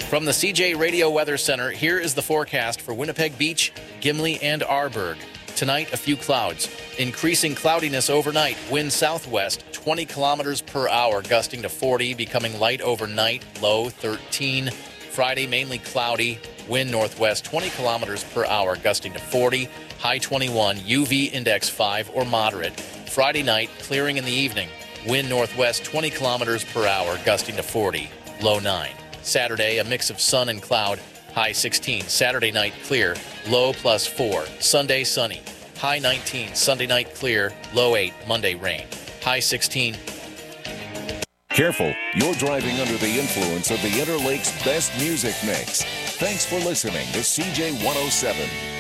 From the CJ Radio Weather Center, here is the forecast for Winnipeg Beach, Gimli, and Arborg. Tonight, a few clouds. Increasing cloudiness overnight. Wind southwest, 20 kilometers per hour, gusting to 40, becoming light overnight, low 13. Friday, mainly cloudy. Wind northwest, 20 kilometers per hour, gusting to 40, high 21. UV index 5 or moderate. Friday night, clearing in the evening. Wind northwest, 20 kilometers per hour, gusting to 40, low 9. Saturday, a mix of sun and cloud, high 16. Saturday night, clear, low +4. Sunday, sunny, high 19. Sunday night, clear, low 8. Monday, rain, high 16. Careful, you're driving under the influence of the Interlake's best music mix. Thanks for listening to CJ 107.